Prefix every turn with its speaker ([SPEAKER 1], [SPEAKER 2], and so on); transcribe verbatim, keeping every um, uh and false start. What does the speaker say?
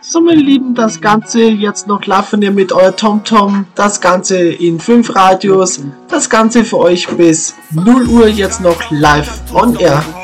[SPEAKER 1] So, meine Lieben, das Ganze jetzt noch live von ihr mit euer TomTom. Das Ganze in fünf Radios. Das Ganze für euch bis null Uhr jetzt noch live on air.